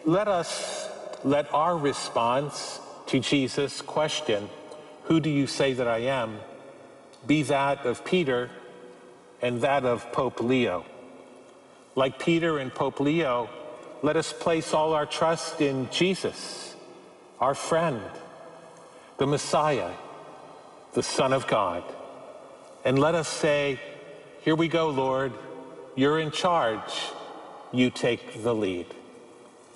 let our response to Jesus' question, "Who do you say that I am?" be that of Peter and that of Pope Leo. Like Peter and Pope Leo, let us place all our trust in Jesus, our friend, the Messiah, the Son of God. And let us say, "Here we go, Lord. You're in charge. You take the lead."